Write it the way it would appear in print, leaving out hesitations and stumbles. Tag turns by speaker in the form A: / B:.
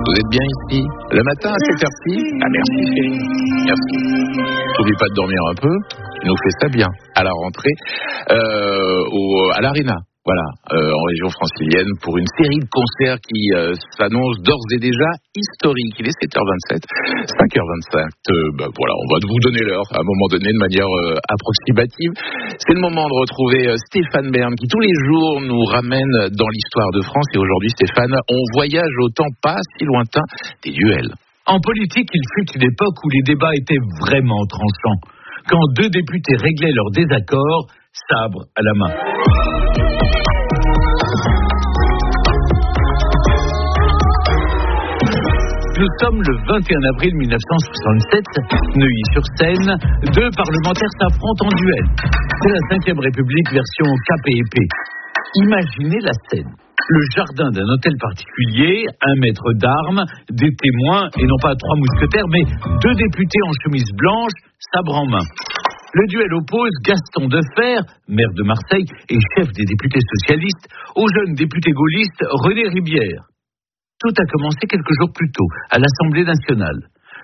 A: Vous êtes bien ici? Le matin à 7h-ci? Ah, merci chérie. Merci. N'oublie pas de dormir un peu. Tu nous fais ça bien. À la rentrée, à l'Arena. Voilà, en région francilienne, pour une série de concerts qui s'annonce d'ores et déjà historique. Il est 7h27, 5h25. Voilà, on va vous donner l'heure à un moment donné de manière approximative. C'est le moment de retrouver Stéphane Bern qui tous les jours nous ramène dans l'histoire de France. Et aujourd'hui, Stéphane, on voyage au temps pas si lointain des duels.
B: En politique, il fut une époque où les débats étaient vraiment tranchants. Quand deux députés réglaient leurs désaccords, sabre à la main. Nous sommes le 21 avril 1967, Neuilly-sur-Seine. Deux parlementaires s'affrontent en duel. C'est la 5e République version cap et épée. Imaginez la scène. Le jardin d'un hôtel particulier, un maître d'armes, des témoins, et non pas 3 mousquetaires, mais 2 députés en chemise blanche, sabre en main. Le duel oppose Gaston Defferre, maire de Marseille et chef des députés socialistes, au jeune député gaulliste René Ribière. Tout a commencé quelques jours plus tôt, à l'Assemblée nationale.